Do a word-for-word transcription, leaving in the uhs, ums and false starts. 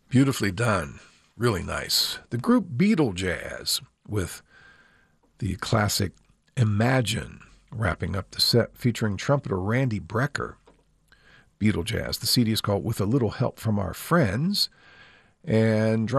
Beautifully done. Really nice. The group Beatle Jazz with the classic Imagine wrapping up the set, featuring trumpeter Randy Brecker. Beatle Jazz. The C D is called With a Little Help from Our Friends. And